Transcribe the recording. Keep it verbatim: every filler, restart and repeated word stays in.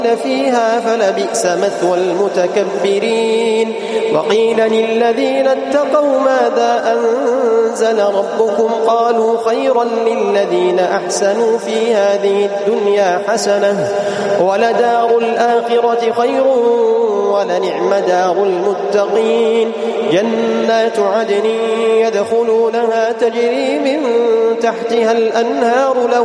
فيها فلبئس مثوى المتكبرين. وقيل للذين اتقوا ماذا أنزل ربكم قالوا خيرا للذين أحسنوا في هذه الدنيا حسنة ولدار الآخرة خير ولنعم دار المتقين. جنات عدن يدخلونها تجري من تحتها الأنهار